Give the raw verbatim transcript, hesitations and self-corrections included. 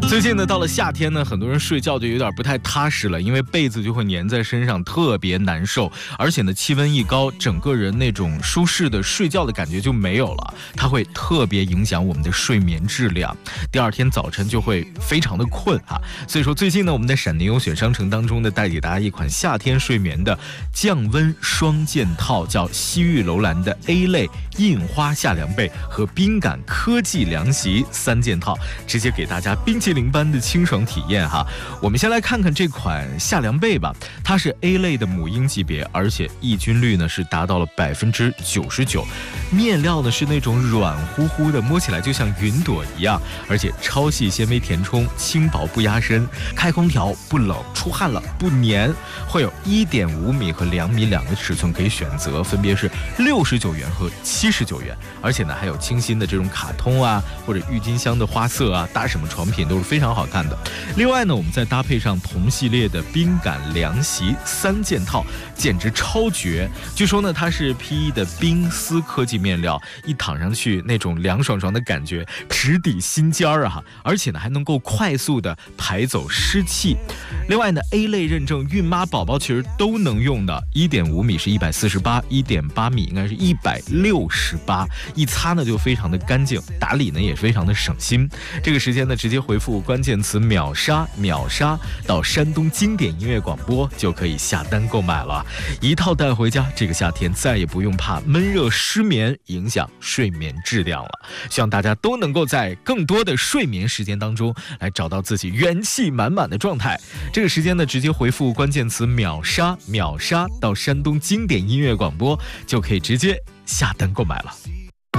最近呢，到了夏天呢，很多人睡觉就有点不太踏实了，因为被子就会粘在身上，特别难受。而且呢，气温一高，整个人那种舒适的睡觉的感觉就没有了，它会特别影响我们的睡眠质量。第二天早晨就会非常的困哈。所以说，最近呢，我们在闪电优选商城当中呢，带给大家一款夏天睡眠的降温双件套，叫西域楼兰的 A 类印花夏凉被和冰感科技凉席三件套，直接给大家冰淇淋般的清爽体验哈。我们先来看看这款夏凉被吧，它是 A 类的母婴级别，而且抑菌率呢是达到了百分之九十九，面料呢是那种软乎乎的，摸起来就像云朵一样，而且超细纤维填充，轻薄不压身，开空调不冷，出汗了不粘，会有一点五米和两米两个尺寸可以选择，分别是六十九元和七十九元，而且呢还有清新的这种卡通啊或者郁金香的花色啊，搭什么床品都是非常好看的。另外呢，我们再搭配上同系列的冰感凉席三件套，简直超绝。据说呢，它是 P E 的冰丝科技面料，一躺上去那种凉爽爽的感觉，直抵心尖儿啊！而且呢，还能够快速的排走湿气。另外呢 ，A 类认证孕妈宝宝其实都能用的，一点五米是一百四十八，一点八米应该是一百六十八，一擦呢就非常的干净，打理呢也非常的省心。这个时间呢，直接回复关键词秒杀秒杀到山东经典音乐广播就可以下单购买了，一套带回家，这个夏天再也不用怕闷热失眠影响睡眠质量了。希望大家都能够在更多的睡眠时间当中来找到自己元气满满的状态。这个时间呢，直接回复关键词秒杀秒杀到山东经典音乐广播就可以直接下单购买了。